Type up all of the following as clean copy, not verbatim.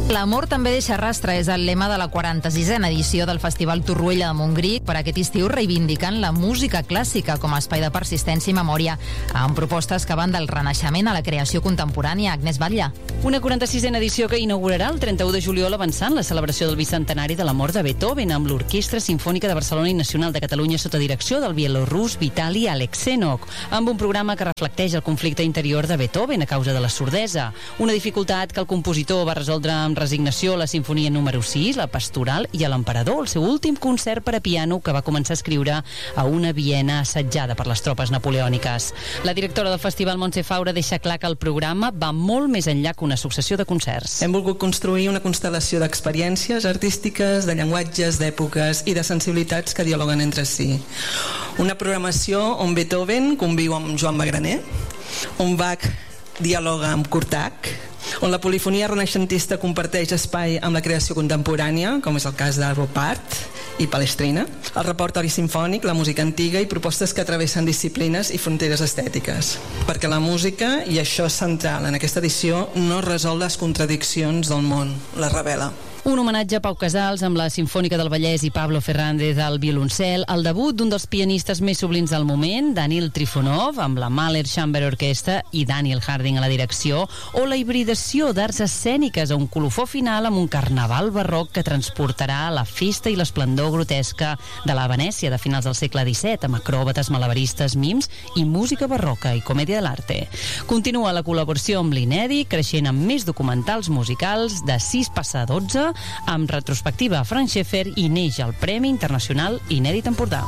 L'amor també deixa rastre és el lema de la 46a edició del Festival Torroella de Montgrí, per aquest estiu reivindicant la música clàssica com a espai de persistència i memòria, amb propostes que van del renaixement a la creació contemporània. Agnès Batlle. Una 46a edició que inaugurarà el 31 de juliol avançant la celebració del bicentenari de la mort de Beethoven amb l'Orquestra Simfònica de Barcelona i Nacional de Catalunya sota direcció del bielorrus Vitali Aleksenov, amb un programa que reflecteix el conflicte interior de Beethoven a causa de la sordesa, una dificultat que el compositor va resoldre amb resignació a la sinfonia número 6, la Pastoral, i a l'Emperador, el seu últim concert per a piano que va començar a escriure a una Viena assetjada per les tropes napoleòniques. La directora del festival, Montse Faura, deixa clar que el programa va molt més enllà que una successió de concerts. Hem volgut construir una constel·lació d'experiències artístiques, de llenguatges, d'èpoques i de sensibilitats que dialoguen entre si. Una programació on Beethoven conviu amb Joan Magraner, on Bach dialoga amb Kurtak, on la polifonia renaixentista comparteix espai amb la creació contemporània, com és el cas d'Arvo Pärt i Palestrina, el repertori simfònic, la música antiga i propostes que travessen disciplines i fronteres estètiques. Perquè la música, i això és central en aquesta edició, no resol les contradiccions del món, la revela. Un homenatge a Pau Casals amb la Simfònica del Vallès i Pablo Fernández al violoncel, el debut d'un dels pianistes més sublims del moment, Danil Trifonov, amb la Mahler Chamber Orquestra i Daniel Harding a la direcció, o la hibridació d'arts escèniques a un colofó final amb un carnaval barroc que transportarà la festa i l'esplendor grotesca de la Venècia de finals del segle XVII, amb acròbates, malabaristes, mims i música barroca i comèdia de l'arte. Continua la col·laboració amb l'Inèdit, creixent amb més documentals musicals de 6 passa a 12, amb retrospectiva a Frank Schaeffer, i neix el Premi Internacional Inèdit Empordà.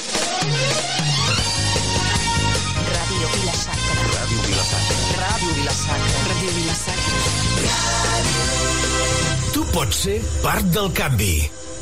Ràdio Vila-sacra. Ràdio Vila-sacra. Ràdio Vila-sacra. Ràdio Vila-sacra. Tu pots ser part del canvi.